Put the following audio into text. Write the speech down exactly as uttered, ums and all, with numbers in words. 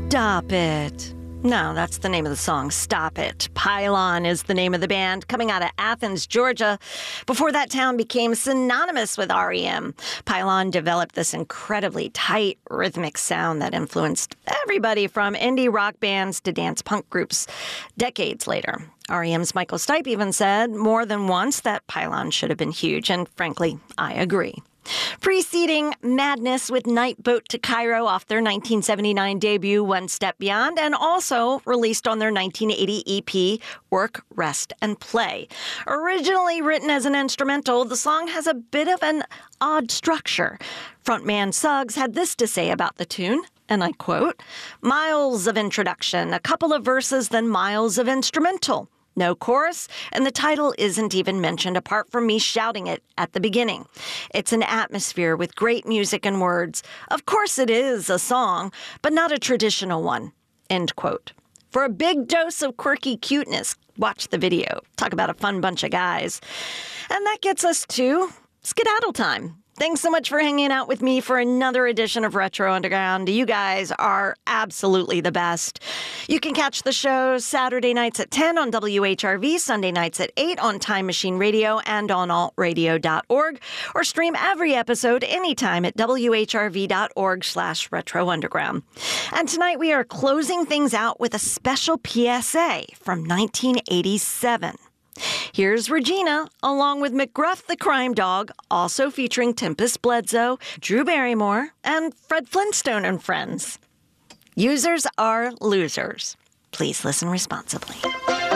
Stop It. No, that's the name of the song, Stop It. Pylon is the name of the band, coming out of Athens, Georgia. Before that town became synonymous with R E M, Pylon developed this incredibly tight, rhythmic sound that influenced everybody from indie rock bands to dance punk groups decades later. R E M's Michael Stipe even said more than once that Pylon should have been huge, and frankly, I agree. Preceding Madness with Night Boat to Cairo off their nineteen seventy-nine debut, One Step Beyond, and also released on their nineteen eighty E P, Work, Rest, and Play. Originally written as an instrumental, the song has a bit of an odd structure. Frontman Suggs had this to say about the tune, and I quote, "Miles of introduction, a couple of verses, then miles of instrumental. No chorus, and the title isn't even mentioned apart from me shouting it at the beginning. It's an atmosphere with great music and words. Of course it is a song, but not a traditional one." End quote. For a big dose of quirky cuteness, watch the video. Talk about a fun bunch of guys. And that gets us to skedaddle time. Thanks so much for hanging out with me for another edition of Retro Underground. You guys are absolutely the best. You can catch the show Saturday nights at ten on W H R V, Sunday nights at eight on Time Machine Radio and on alt radio dot org, or stream every episode anytime at W H R V dot org slash retro underground. And tonight we are closing things out with a special P S A from nineteen eighty-seven. Here's Regina, along with McGruff the Crime Dog, also featuring Tempest Bledsoe, Drew Barrymore, and Fred Flintstone and friends. Users are losers. Please listen responsibly.